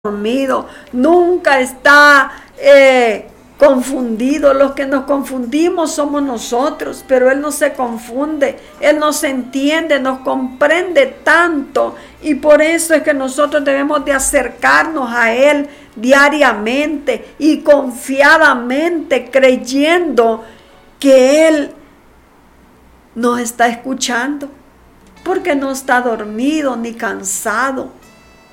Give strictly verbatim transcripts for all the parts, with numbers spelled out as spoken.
dormido, nunca está eh, confundido. Los que nos confundimos somos nosotros, pero Él no se confunde, Él nos entiende, nos comprende tanto, y por eso es que nosotros debemos de acercarnos a Él diariamente y confiadamente, creyendo que Él nos está escuchando, porque no está dormido ni cansado.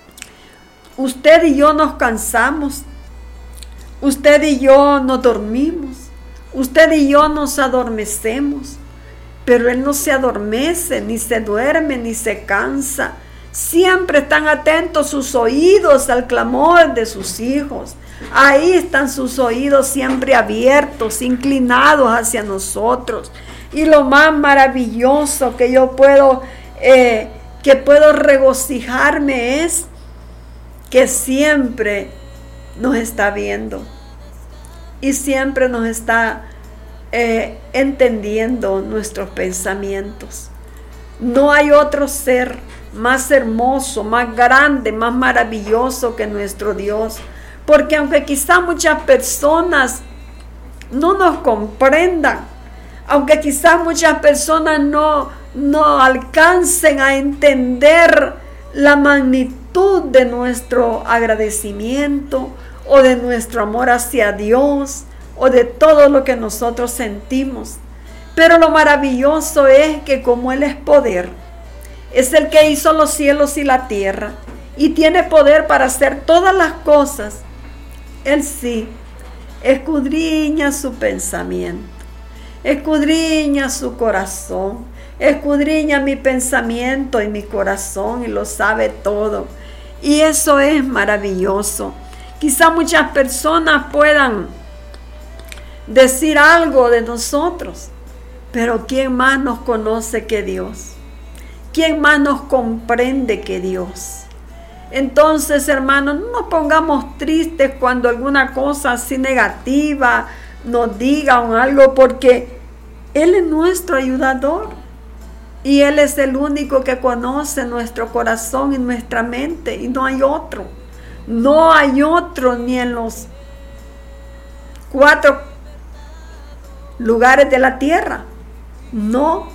Usted y yo nos cansamos, usted y yo nos dormimos, usted y yo nos adormecemos, pero Él no se adormece, ni se duerme, ni se cansa. Siempre están atentos sus oídos al clamor de sus hijos. Ahí están sus oídos siempre abiertos, inclinados hacia nosotros. Y lo más maravilloso que yo puedo, eh, que puedo regocijarme es que siempre nos está viendo y siempre nos está eh, entendiendo nuestros pensamientos. No hay otro ser más hermoso, más grande, más maravilloso que nuestro Dios, porque aunque quizá muchas personas no nos comprendan, aunque quizá muchas personas no, no alcancen a entender la magnitud de nuestro agradecimiento o de nuestro amor hacia Dios o de todo lo que nosotros sentimos, pero lo maravilloso es que como Él es poder, es el que hizo los cielos y la tierra y tiene poder para hacer todas las cosas. Él sí escudriña su pensamiento, escudriña su corazón, escudriña mi pensamiento y mi corazón y lo sabe todo. Y eso es maravilloso. Quizá muchas personas puedan decir algo de nosotros, pero ¿quién más nos conoce que Dios? ¿Quién más nos comprende que Dios? Entonces, hermanos, no nos pongamos tristes cuando alguna cosa así negativa nos diga o algo, porque Él es nuestro ayudador. Y Él es el único que conoce nuestro corazón y nuestra mente, y no hay otro. No hay otro ni en los cuatro lugares de la tierra. No.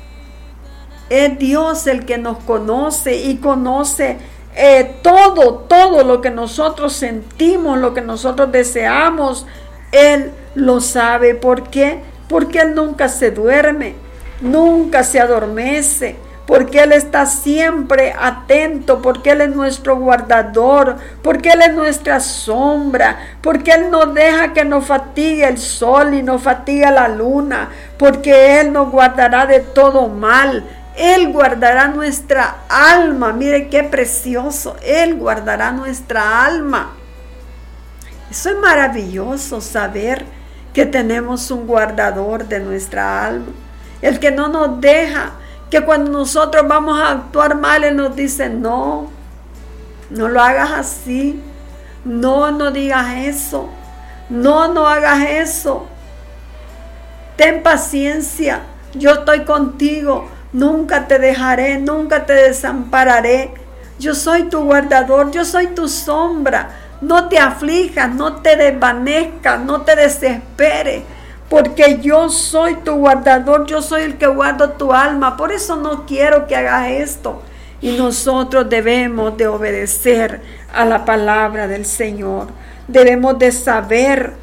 Es Dios el que nos conoce y conoce eh, todo, todo lo que nosotros sentimos, lo que nosotros deseamos. Él lo sabe. ¿Por qué? Porque Él nunca se duerme. Nunca se adormece, porque Él está siempre atento, porque Él es nuestro guardador, porque Él es nuestra sombra, porque Él no deja que nos fatigue el sol y nos fatigue la luna, porque Él nos guardará de todo mal. Él guardará nuestra alma. Mire qué precioso. Él guardará nuestra alma. Eso es maravilloso, saber que tenemos un guardador de nuestra alma. El que no nos deja, que cuando nosotros vamos a actuar mal, Él nos dice, no, no lo hagas así, no, no digas eso, no, no hagas eso, ten paciencia, yo estoy contigo, nunca te dejaré, nunca te desampararé, yo soy tu guardador, yo soy tu sombra, no te aflijas, no te desvanezcas, no te desesperes, porque yo soy tu guardador, yo soy el que guardo tu alma. Por eso no quiero que hagas esto. Y nosotros debemos de obedecer a la palabra del Señor. Debemos de saber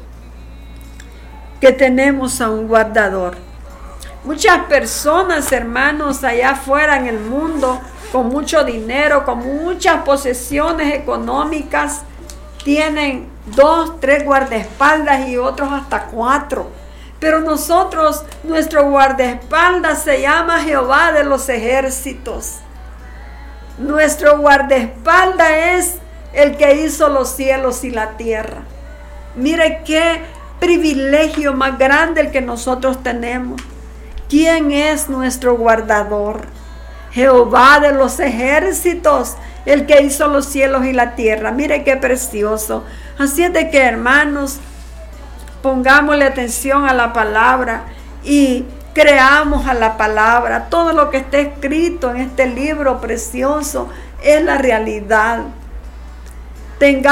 que tenemos a un guardador. Muchas personas, hermanos, allá afuera en el mundo, con mucho dinero, con muchas posesiones económicas, tienen dos, tres guardaespaldas y otros hasta cuatro. Pero nosotros, nuestro guardaespaldas se llama Jehová de los ejércitos. Nuestro guardaespaldas es el que hizo los cielos y la tierra. Mire qué privilegio más grande el que nosotros tenemos. ¿Quién es nuestro guardador? Jehová de los ejércitos, el que hizo los cielos y la tierra. Mire qué precioso. Así es de que, hermanos, pongámosle atención a la palabra y creamos a la palabra. Todo lo que está escrito en este libro precioso es la realidad. tengamos